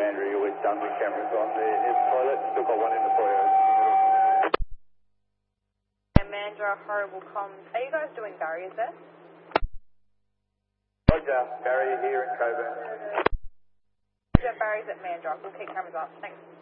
Andrew, we're done with cameras on the toilet. Still got one in the foyer. Mandra, horrible comms. Are you guys doing barriers there? Roger, barrier here in Coburn. Barriers at Mandra. We'll keep cameras up. Thanks.